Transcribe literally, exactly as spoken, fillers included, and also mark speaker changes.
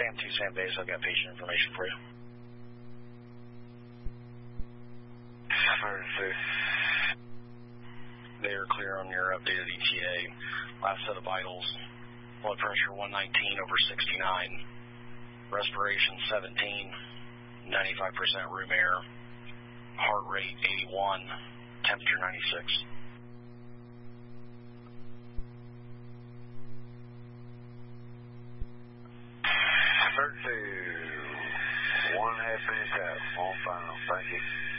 Speaker 1: Sam two, Sam Base, I've got patient information for you.
Speaker 2: Emergency.
Speaker 1: They are clear on your updated E T A. Last set of vitals. Blood pressure one nineteen over sixty-nine. Respiration seventeen. ninety-five percent room air. Heart rate eighty-one. Temperature ninety-six.
Speaker 2: Emergency. One half minute out. On final. Thank you.